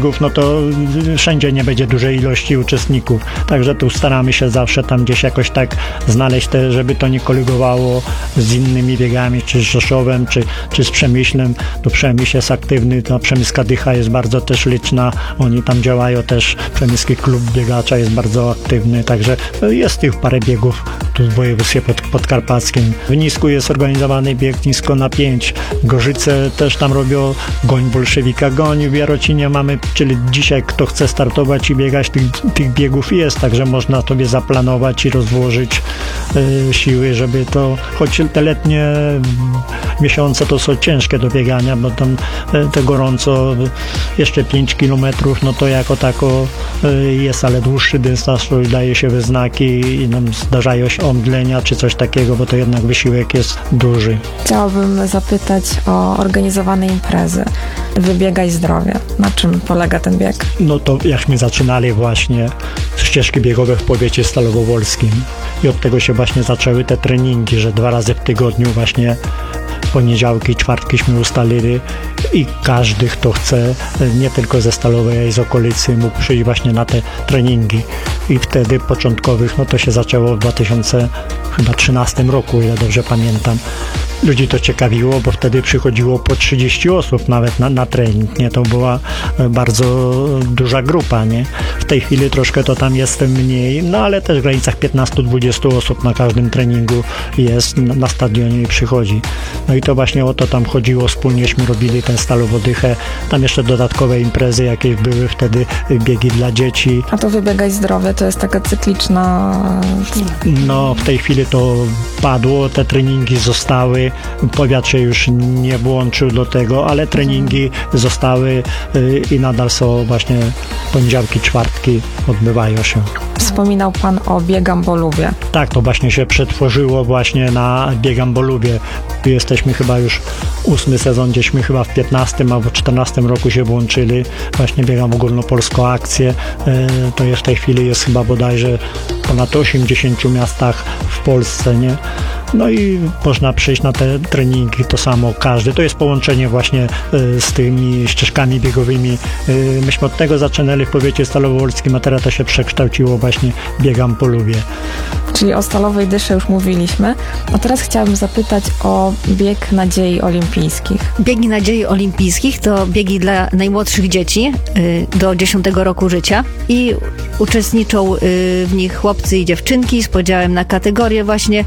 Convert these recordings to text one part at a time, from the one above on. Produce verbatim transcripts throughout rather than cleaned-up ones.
biegów, no to wszędzie nie będzie dużej ilości uczestników. Także tu staramy się zawsze tam gdzieś jakoś tak znaleźć te, żeby to nie koligowało z innymi biegami, czy z Rzeszowem, czy, czy z Przemyślem. To Przemyśl jest aktywny, ta Przemyska Dycha jest bardzo też liczna, oni tam działają też, Przemyski Klub Biegacza jest bardzo aktywny, także jest tych parę biegów tu w województwie pod, podkarpackim. W Nisku jest organizowany bieg Nisko na pięć. Gorzyce też tam robią Goń Bolszewika Goń. W Jarocinie mamy, czyli dzisiaj kto chce startować i biegać, tych, tych biegów jest, także można sobie zaplanować i rozłożyć y, siły, żeby to, choć te letnie miesiące to są ciężkie do biegania, bo tam y, te gorąco, jeszcze pięć kilometrów, no to jako tako y, jest, ale dłuższy dystans, to daje się we znaki i nam zdarzają się omdlenia czy coś takiego, bo to jednak wysiłek jest duży. Chciałabym zapytać o organizowane imprezy. Wybiegaj zdrowie. Na czym polega ten bieg? No to jakśmy zaczynali właśnie ścieżki biegowe w powiecie stalowowolskim i od tego się właśnie zaczęły te treningi, że dwa razy w tygodniu właśnie poniedziałki, czwartkiśmy ustalili i każdy, kto chce, nie tylko ze Stalowej, ale i z okolicy, mógł przyjść właśnie na te treningi. I wtedy początkowych, no to się zaczęło w dwa tysiące trzynastym roku, ile dobrze pamiętam. Ludzi to ciekawiło, bo wtedy przychodziło po trzydzieści osób nawet na, na trening, nie? To była bardzo duża grupa, nie? W tej chwili troszkę to tam jest mniej, no ale też w granicach piętnaście do dwudziestu osób na każdym treningu jest, na, na stadionie i przychodzi. No i to właśnie o to tam chodziło, wspólnieśmy robili tę Stalowodychę, tam jeszcze dodatkowe imprezy jakieś były wtedy, biegi dla dzieci. A to Wybiegaj zdrowie to jest taka cykliczna... No w tej chwili to padło, te treningi zostały, powiat się już nie włączył do tego, ale treningi zostały i nadal są właśnie poniedziałki, czwartki odbywają się. Wspominał Pan o Biegam, bo lubię. Tak, to właśnie się przetworzyło właśnie na Biegam, bo lubię. Jesteśmy chyba już ósmy sezon, gdzieśmy chyba w piętnastym albo czternastym roku się włączyli. Właśnie Biegam ogólnopolską akcję. To jest w tej chwili jest chyba bodajże ponad osiemdziesięciu miastach w Polsce, nie? No i można przyjść na te treningi, to samo każdy. To jest połączenie właśnie z tymi ścieżkami biegowymi. Myśmy od tego zaczynali w powiecie stalowolskim, a teraz to się przekształciło właśnie Biegam, bo lubię. Czyli o Stalowej Dysze już mówiliśmy. A teraz chciałabym zapytać o bieg nadziei olimpijskich. Biegi nadziei olimpijskich to biegi dla najmłodszych dzieci y, do dziesiątego roku życia i uczestniczą y, w nich chłopcy i dziewczynki z podziałem na kategorie właśnie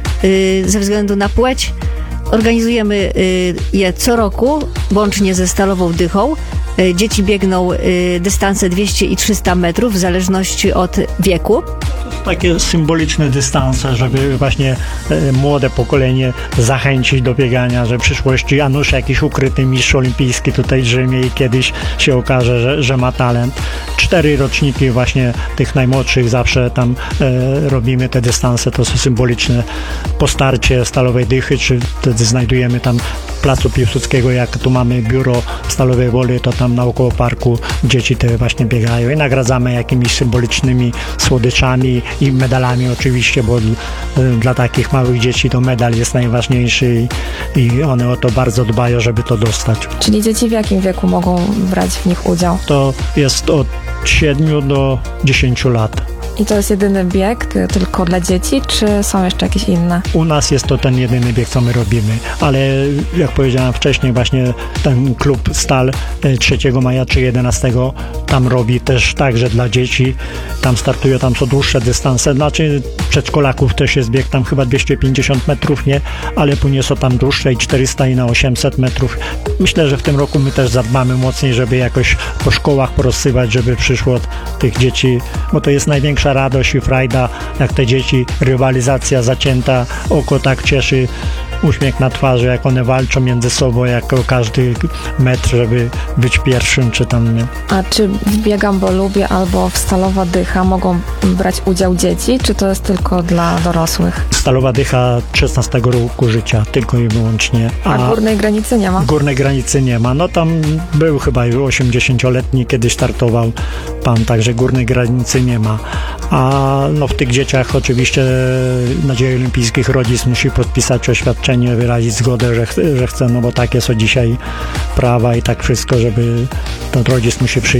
y, ze względu na płeć. Organizujemy y, je co roku, łącznie ze Stalową Dychą. Y, dzieci biegną y, dystanse dwieście i trzysta metrów w zależności od wieku. Takie symboliczne dystanse, żeby właśnie e, młode pokolenie zachęcić do biegania, że w przyszłości Janusz jakiś ukryty mistrz olimpijski tutaj drzemie i kiedyś się okaże, że, że ma talent. Cztery roczniki właśnie tych najmłodszych zawsze tam e, robimy te dystanse, to są symboliczne. Po starcie Stalowej Dychy, czy wtedy znajdujemy tam Placu Piłsudskiego, jak tu mamy biuro Stalowej Woli, to tam naokoło parku dzieci te właśnie biegają i nagradzamy jakimiś symbolicznymi słodyczami i medalami oczywiście, bo dla takich małych dzieci to medal jest najważniejszy i, i one o to bardzo dbają, żeby to dostać. Czyli dzieci w jakim wieku mogą brać w nich udział? To jest od siedmiu do dziesięciu lat. I to jest jedyny bieg tylko dla dzieci, czy są jeszcze jakieś inne? U nas jest to ten jedyny bieg, co my robimy, ale jak powiedziałem wcześniej, właśnie ten klub Stal trzeciego maja czy jedenastego tam robi też także dla dzieci, tam startują, tam są dłuższe dystanse, znaczy przedszkolaków też jest bieg, tam chyba dwieście pięćdziesiąt metrów, nie, ale później są tam dłuższe i czterysta i na osiemset metrów. Myślę, że w tym roku my też zadbamy mocniej, żeby jakoś po szkołach porozsywać, żeby przyszło tych dzieci, bo to jest największa radość i frajda, jak te dzieci, rywalizacja zacięta, oko tak cieszy, uśmiech na twarzy, jak one walczą między sobą, jako każdy metr, żeby być pierwszym, czy tam nie. A czy w Biegam, bo lubię albo w Stalowa Dycha mogą brać udział dzieci, czy to jest tylko dla dorosłych? Stalowa Dycha szesnastego roku życia, tylko i wyłącznie. A, a górnej granicy nie ma? Górnej granicy nie ma. No tam był chyba już osiemdziesięcioletni, kiedyś startował pan, także górnej granicy nie ma. A no w tych dzieciach oczywiście Nadziei Olimpijskich rodzic musi podpisać oświadczenie, wyrazić zgodę, że, ch że chce, no bo takie są dzisiaj prawa i tak wszystko, żeby ten rodzic musi przyjść